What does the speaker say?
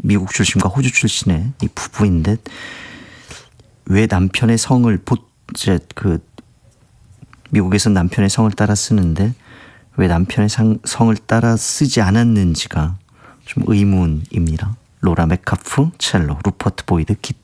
미국 출신과 호주 출신의 이 부부인데 왜 남편의 성을 미국에서 남편의 성을 따라 쓰는데 왜 남편의 성을 따라 쓰지 않았는지가 좀 의문입니다. 로라 메카프 첼로, 루퍼트 보이드 기타